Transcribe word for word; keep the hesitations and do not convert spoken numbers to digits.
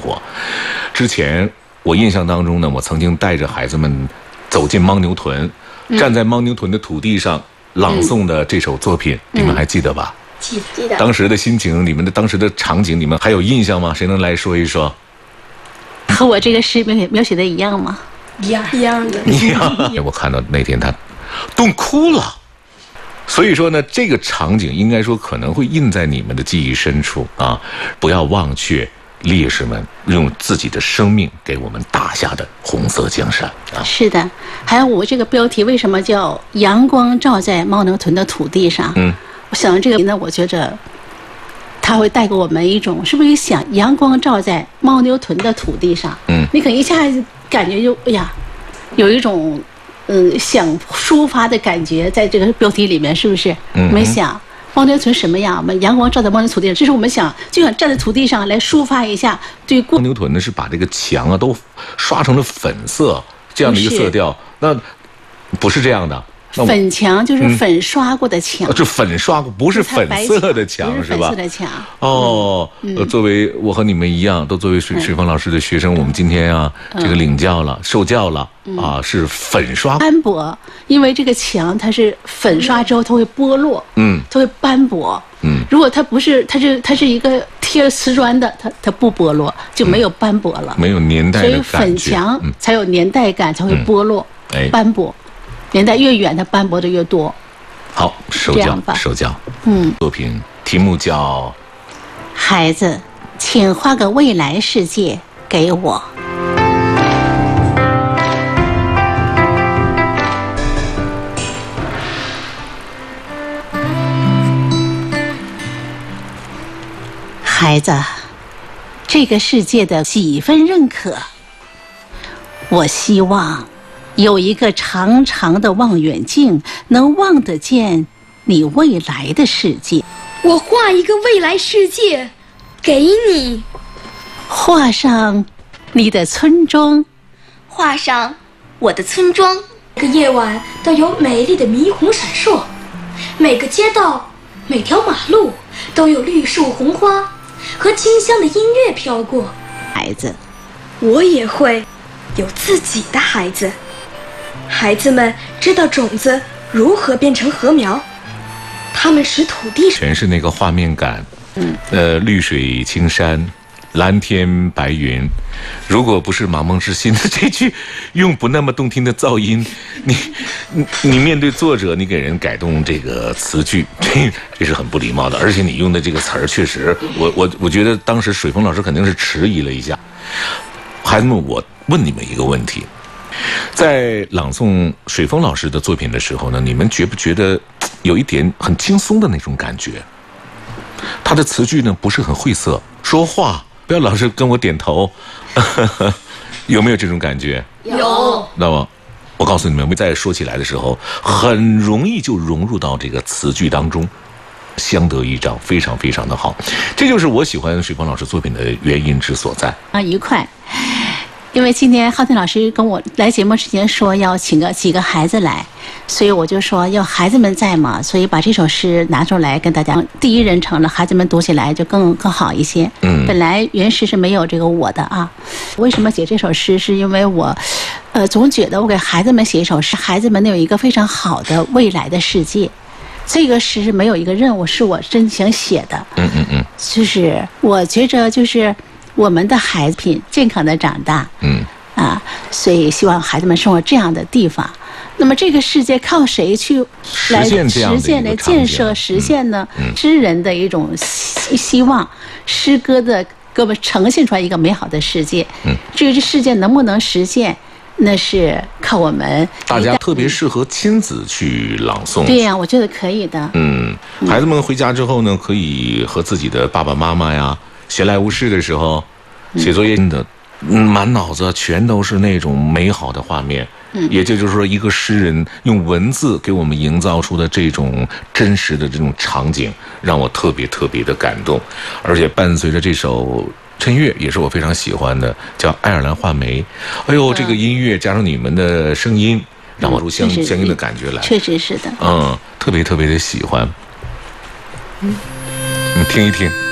活。之前我印象当中呢，我曾经带着孩子们走进牦牛屯，嗯、站在牦牛屯的土地上朗诵的这首作品，嗯、你们还记得吧？ 记得。 当时的心情，你们的当时的场景，你们还有印象吗？谁能来说一说？ 和我这个诗描写描写的一样吗？ 一样一样的。 一样。我看到那天他冻哭了。所以说呢，这个场景应该说可能会印在你们的记忆深处啊！不要忘却烈士们用自己的生命给我们打下的红色江山啊！ 是的，还有我这个标题为什么叫“阳光照在牦牛屯的土地上”？嗯，我想这个呢，我觉着它会带给我们一种，是不是想阳光照在牦牛屯的土地上？嗯，你可能一下子感觉就哎呀，有一种。嗯，想抒发的感觉，在这个标题里面是不是？嗯，我们想牦牛屯什么样？我们阳光照在牦牛土地上，这是我们想就想站在土地上来抒发一下对过。 牦牛屯呢是把这个墙啊都刷成了粉色这样的一个色调，那不是这样的。 粉墙就是粉刷过的墙， 这、嗯、粉刷过，不是粉色的墙，是吧？ 粉色的墙。 哦，嗯、呃，作为我和你们一样，都作为水水峰老师的学生，嗯、我们今天啊，嗯、这个领教了、受教了、嗯、啊，是粉刷斑驳，因为这个墙它是粉刷之后它会剥落，嗯，它会斑驳，嗯，如果它不是，它是它是一个贴瓷砖的，它它不剥落，就没有斑驳了， 嗯、没有年代的感觉， 所以粉墙才有年代感，才会剥落、 嗯哎、 斑驳。年代越远，它斑驳的越多。 好，受教，受教。 嗯， 作品题目叫 《孩子，请画个未来世界给我》。孩子，这个世界的几分认可，我希望。有一个长长的望远镜，能望得见你未来的世界。 我画一个未来世界，给你。 画上你的村庄， 画上我的村庄。每个夜晚都有美丽的霓虹闪烁，每个街道、每条马路都有绿树红花和清香的音乐飘过。 孩子， 我也会有自己的孩子。孩子们知道种子如何变成禾苗，他们使土地全是那个画面感，嗯，呃，绿水青山，蓝天白云。如果不是茫茫之心的这句用不那么动听的噪音，你你你面对作者，你给人改动这个词句，这这是很不礼貌的。而且你用的这个词儿，确实，我我我觉得当时水峰老师肯定是迟疑了一下。孩子们，我问你们一个问题。在朗诵水峰老师的作品的时候呢，你们觉不觉得有一点很轻松的那种感觉？他的词句呢不是很晦涩，说话不要老是跟我点头，呵呵，有没有这种感觉？ 有。 那么我告诉你们，在说起来的时候，很容易就融入到这个词句当中，相得益彰，非常非常的好。这就是我喜欢水峰老师作品的原因之所在。 啊，愉快。因为今天浩天老师跟我来节目之前说要请个几个孩子来，所以我就说要孩子们在嘛，所以把这首诗拿出来跟大家第一人称的孩子们读起来就更更好一些。嗯，本来原诗是没有这个我的啊。为什么写这首诗？是因为我，呃，总觉得我给孩子们写一首诗，孩子们能有一个非常好的未来的世界。这个诗是没有一个任务，是我真想写的。嗯嗯嗯，就是我觉着就是。我们的孩子品健康的长大，嗯啊，所以希望孩子们生活这样的地方。那么这个世界靠谁去来实现、来建设、实现呢？嗯嗯、诗人的一种希希望，诗歌的给我们呈现出来一个美好的世界。嗯，至于这世界能不能实现，那是靠我们。 大家特别适合亲子去朗诵。 对呀、啊，我觉得可以的。 嗯，孩子们回家之后呢，可以和自己的爸爸妈妈呀。闲来无事的时候，写作业的，嗯，满脑子全都是那种美好的画面。嗯，也就是说，一个诗人用文字给我们营造出的这种真实的这种场景，让我特别特别的感动。而且伴随着这首衬乐，也是我非常喜欢的，叫《爱尔兰画眉》。哎呦，这个音乐加上你们的声音，让我有相相应的感觉来。 确实是的。 嗯，特别特别的喜欢。嗯，你听一听。